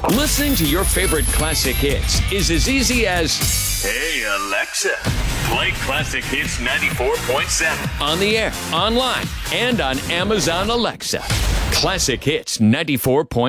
Listening to your favorite classic hits is as easy as, Hey, Alexa, play Classic Hits 94.7. on the air, online, and on Amazon Alexa. Classic Hits 94.7.